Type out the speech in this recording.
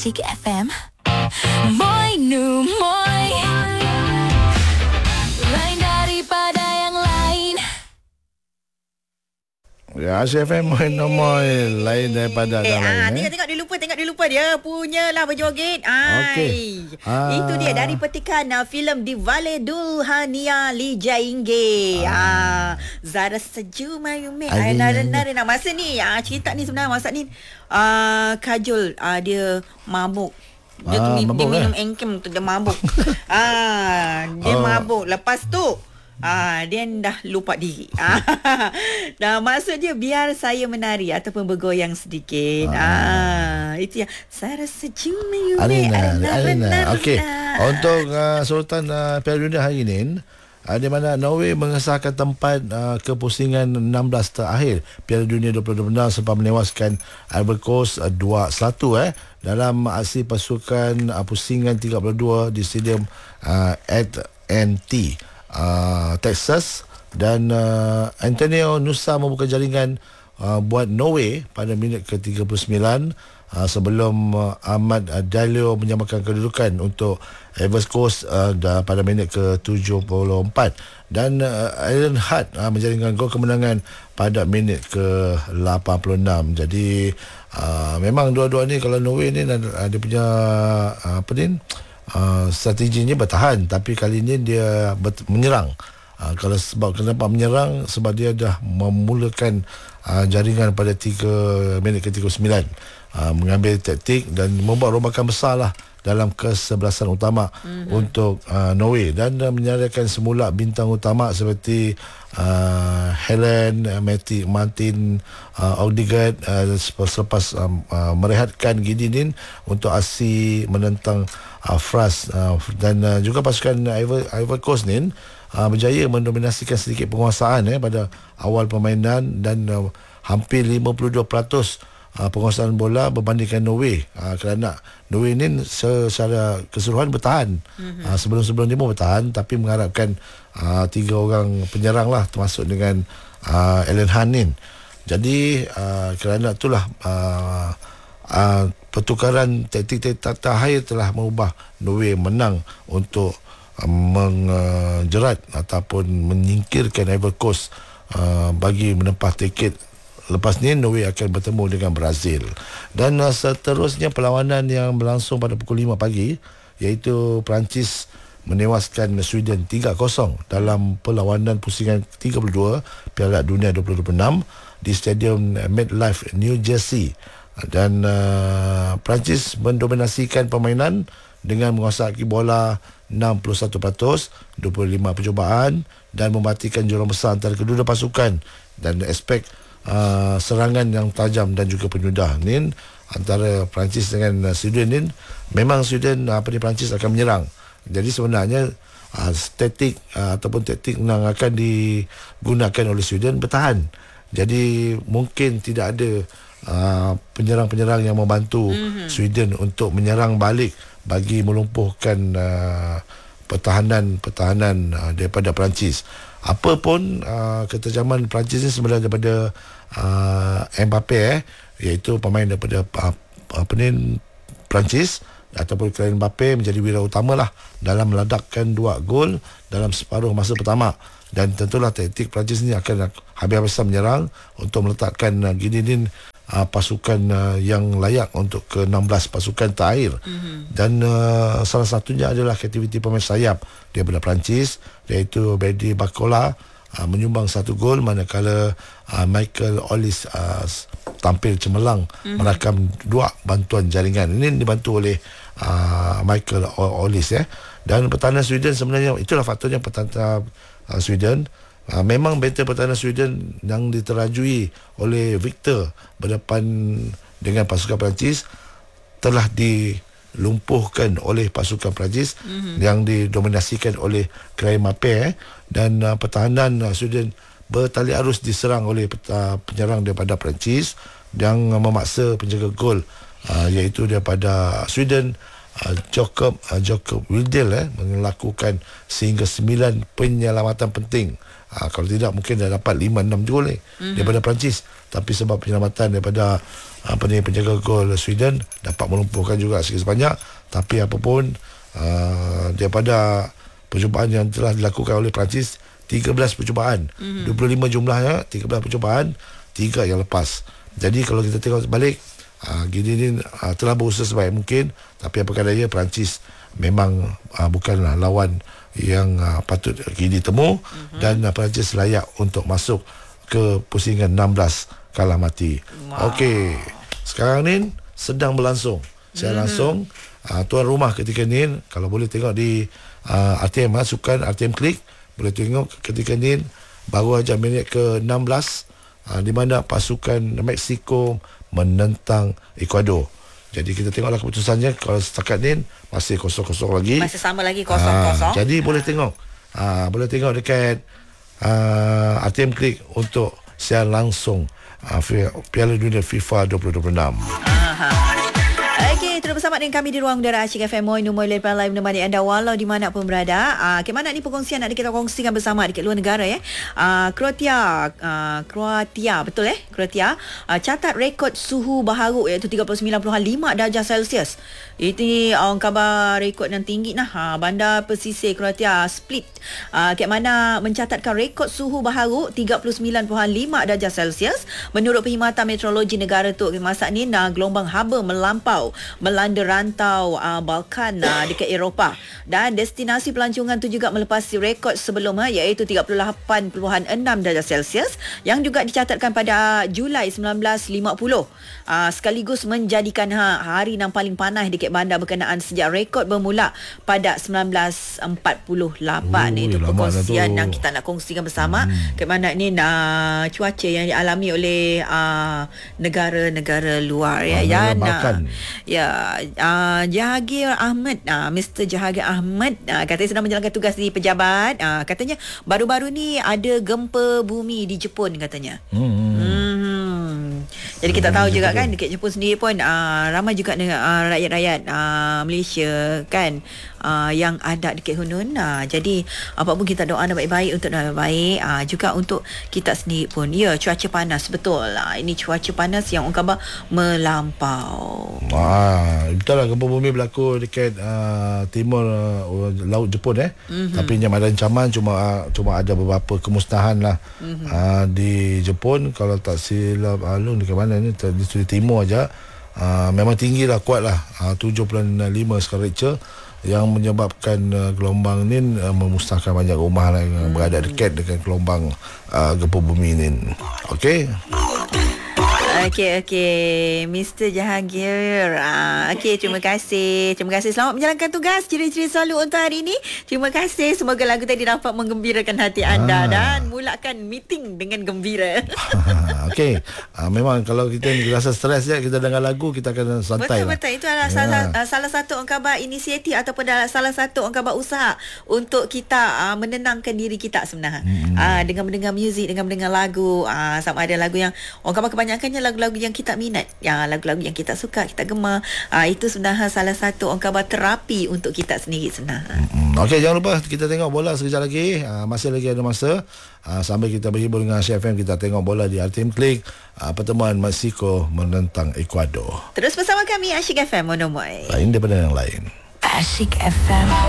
Classic FM. Moi nu moi, lain daripada yang lain. Ya, CFM nombor lain daripada lain. Tengok dia lupa dia punyalah berjoget. Okey. Itu dia dari petikan filem Di Vale Dulhania Li Jaingge. Zara Seju Mayume. Nara masa ni cerita ni sebenarnya masa ni Kajol dia mabuk. Dia minum engkem tu dia mabuk. Dia mabuk. Lepas tu dia dah lupa diri. Dah maksud dia biar saya menari ataupun bergoyang sedikit. Itu yang Sarah Sejume Arena. Okey. Untuk Sultan Piala Dunia hari ini, di mana Norway mengesahkan tempat ke pusingan 16 terakhir Piala Dunia 2026 selepas menewaskan Ivory Coast 2-1 dalam aksi pasukan pusingan 32 di stadium AT&T Texas, dan Antonio Nusa membuka jaringan buat Norway pada minit ke-39 sebelum Ahmad Dalio menyamakan kedudukan untuk Ivory Coast pada minit ke-74, dan Alan Hart menjaringkan gol kemenangan pada minit ke-86. Jadi memang dua-dua ni, kalau Norway ni dia punya strateginya bertahan, tapi kali ini dia menyerang. Kalau sebab kenapa menyerang, sebab dia dah memulakan jaringan pada minit ke-39, mengambil taktik dan membuat rombakan besar lah dalam kesebelasan utama untuk Norway, dan menyediakan semula bintang utama seperti Helen Martin Odegaard selepas merehatkan Gideon untuk aksi menentang Fras, dan juga pasukan Ivory Coast ni berjaya mendominasikan sedikit penguasaan pada awal permainan, dan hampir 52% penguasaan bola berbandingkan Norway, kerana Norway ni secara keseluruhan bertahan. Sebelum-sebelum ni pun bertahan, tapi mengharapkan 3 orang penyerang lah, termasuk dengan Alan Hanin. Jadi kerana itulah pertukaran taktik terakhir telah mengubah Norway menang untuk menjerat ataupun menyingkirkan Ivory Coast bagi menempah tiket. Lepas ni Norway akan bertemu dengan Brazil, dan seterusnya perlawanan yang berlangsung pada pukul 5 pagi, iaitu Perancis menewaskan Sweden 3-0 dalam perlawanan pusingan 32 Piala Dunia 2026 di Stadium MetLife, New Jersey, dan Perancis mendominasikan permainan dengan menguasai bola 61%, 25 percubaan, dan mematikan jurang besar antara kedua pasukan, dan aspek serangan yang tajam dan juga penyudah ni antara Perancis dengan Sweden ni, memang Sweden Perancis akan menyerang. Jadi sebenarnya taktik ataupun taktik yang akan digunakan oleh Sweden bertahan. Jadi mungkin tidak ada penyerang-penyerang yang membantu Sweden untuk menyerang balik bagi melumpuhkan pertahanan daripada Perancis. Apa pun ketajaman Perancis ni sebenarnya daripada Mbappe, iaitu pemain daripada Perancis ataupun Kylian Mbappe menjadi wira utama lah dalam meledakkan 2 gol dalam separuh masa pertama, dan tentulah taktik Perancis ni akan habis-habisan menyerang untuk meletakkan Gideon pasukan yang layak untuk ke-16 pasukan terakhir. Dan salah satunya adalah aktiviti pemain sayap daripada Perancis, iaitu Bedi Bakola menyumbang 1 gol, manakala Michael Ollis tampil cemerlang merakam 2 bantuan jaringan. Ini dibantu oleh Michael Ollis Dan pertahanan Sweden sebenarnya, itulah faktornya pertahanan Sweden. Memang benteng pertahanan Sweden yang diterajui oleh Victor berdepan dengan pasukan Perancis telah dilumpuhkan oleh pasukan Perancis yang didominasikan oleh Kylian Mbappe, dan pertahanan Sweden bertali arus diserang oleh penyerang daripada Perancis yang memaksa penjaga gol iaitu daripada Sweden Jacob Wildel melakukan sehingga 9 penyelamatan penting. Kalau tidak mungkin dah dapat 5-6 gol daripada Perancis, tapi sebab penyelamatan daripada penjaga gol Sweden dapat melumpuhkan juga sikit sebanyak. Tapi apapun daripada percubaan yang telah dilakukan oleh Perancis, 13 percubaan, 25 jumlahnya, 13 percubaan, 3 yang lepas. Jadi kalau kita tengok balik, Gini telah berusaha sebaik mungkin, tapi apakah daya Perancis memang bukanlah lawan yang patut Gini temu, dan Perancis layak untuk masuk ke pusingan 16 kalah mati. Okey, sekarang ni sedang berlangsung secara langsung. Tuan rumah ketika ni, kalau boleh tengok di RTM, sukan RTM Klik, boleh tengok ketika ni baru aja minit ke 16, di mana pasukan Mexico menentang Ecuador. Jadi kita tengoklah keputusannya. Kalau setakat ni masih 0-0 lagi. Masih sama lagi 0-0. Jadi boleh tengok. Boleh tengok dekat RTM Klik untuk siar langsung Piala Dunia FIFA 2026. Okey, terus bersama dengan kami di ruang udara Asyik FM Moi Numoi Lepas Live menemani anda walau di mana pun berada. Kemana ni perkongsian nak kita kongsikan bersama dekat luar negara Kroatia, betul Kroatia catat rekod suhu baharu iaitu 39.5 darjah Celsius. Ini orang khabar rekod yang tinggi bandar pesisir Kroatia Split kat mana mencatatkan rekod suhu baharu 39.5 darjah Celsius. Menurut Perkhidmatan Meteorologi Negara tu, masa ni gelombang haba melampau melanda rantau Balkan dekat Eropah, dan destinasi pelancongan tu juga melepasi rekod sebelum iaitu 38.6 darjah Celsius yang juga dicatatkan pada Julai 1950, sekaligus menjadikan hari yang paling panas dekat bandar berkenaan sejak rekod bermula pada 1948. Itu perkongsian yang kita nak kongsikan bersama ke mana ni cuaca yang dialami oleh negara-negara luar Jahagir Ahmad, Mr. Jahagir Ahmad katanya sedang menjalankan tugas di pejabat. Katanya baru-baru ni ada gempa bumi di Jepun katanya. Jadi kita tahu juga kan dekat Jepun sendiri pun ramai juga rakyat-rakyat Malaysia kan yang ada dekat Hunun. Jadi apapun kita doa baik-baik untuk baik, juga untuk kita sendiri pun. Ya, cuaca panas betul. Ini cuaca panas yang orang khabar melampau. Betul lah, gempa bumi berlaku dekat timur laut Jepun tapi yang ada ancaman cuma ada beberapa kemusnahan lah di Jepun. Kalau tak silap dekat mana ni, di sudut timur aja. Memang tinggi lah, kuat lah, 7.5 skala Richter, yang menyebabkan gelombang ni memusnahkan banyak rumah lah yang berada dekat dengan gelombang gempa bumi ni. Okey. Okey, Mr. Jahagir. Terima kasih. Selamat menjalankan tugas. Ciri-ciri selalu untuk hari ini. Terima kasih. Semoga lagu tadi dapat menggembirakan hati anda dan mulakan meeting dengan gembira. Okey. Memang kalau kita rasa stres kita dengar lagu, kita akan santai. Betul. Itu adalah salah satu orang khabar inisiatif ataupun salah satu orang khabar usaha untuk kita menenangkan diri kita sebenarnya. Dengan mendengar muzik, dengan mendengar lagu, sama ada lagu yang orang khabar kebanyakannya lagu-lagu yang kita minat, lagu-lagu yang kita suka, kita gemar. Itu sebenarnya salah satu orang khabar terapi untuk kita sendiri sebenarnya. Okey, jangan lupa kita tengok bola sekejap lagi. Masih lagi ada masa. Sambil kita berhibur dengan Asyik FM, kita tengok bola di RTM Klik, pertemuan Mexico menentang Ecuador. Terus bersama kami Asyik FM Monomoi. Lain daripada yang lain. Asyik FM.